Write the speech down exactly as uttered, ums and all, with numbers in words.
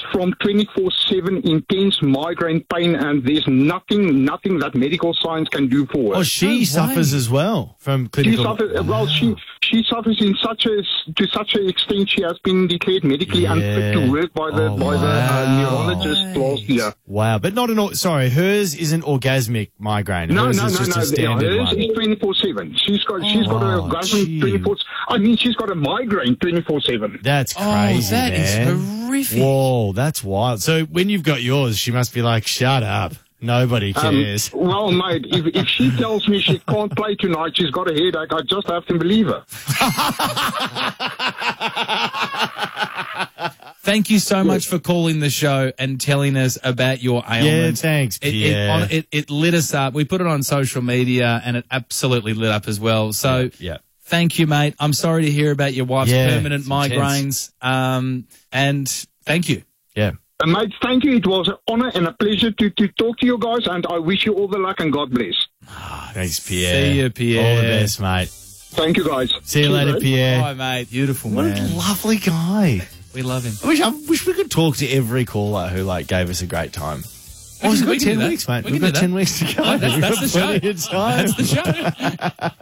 from twenty-four seven intense migraine pain, and there's nothing, nothing that medical science can do for her. Oh, she No suffers way. as well from She clinical. suffers, well, she she suffers in such a to such an extent she has been declared medically unfit Yeah. to work by the Oh, by the uh, wow. neurologist last year. Wow, but not an. or- Sorry, hers isn't orgasmic migraine. No, hers no, is no, just no. a standard Yeah, hers one. is twenty-four seven. She's got she's got Oh, a orgasm gee. twenty-four. I mean, she's got a migraine twenty-four seven. That's Oh, crazy, that is man. horrific. Whoa, that's wild. So when you've got yours, she must be like, "Shut up, nobody cares." Um, well, mate, if, if she tells me she can't play tonight, she's got a headache, I just have to believe her. Thank you so much for calling the show and telling us about your yeah, ailment. thanks, It, Pierre. it, on, it, it lit us up. We put it on social media and it absolutely lit up as well. So yeah. thank you, mate. I'm sorry to hear about your wife's Yeah, permanent it's migraines. Um, and thank you. yeah. Uh, mate, thank you. It was an honor and a pleasure to, to talk to you guys, and I wish you all the luck and God bless. Thanks, Pierre. See you, Pierre. All the best, mate. Thank you, guys. See you Cheers, later, mate. Pierre. Bye, mate. Beautiful, What a man. lovely guy. We love him. I wish, I wish we could talk to every caller who like gave us a great time. We Oh, we've can- got we can do ten that. weeks, mate. We We've can got do ten that. weeks to go. Oh, that's, We've that's got the show. plenty of time. That's the show.